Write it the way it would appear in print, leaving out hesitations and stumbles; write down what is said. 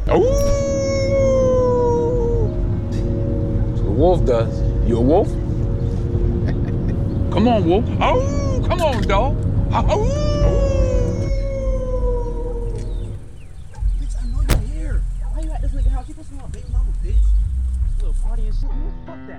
Ooh! So the wolf does. You a wolf? Come on, wolf. Oh, come on, dog. Oh. Bitch, I know you're here. Why you at this nigga house? You supposed to be my baby mama, bitch. Little party and shit. Man, fuck that.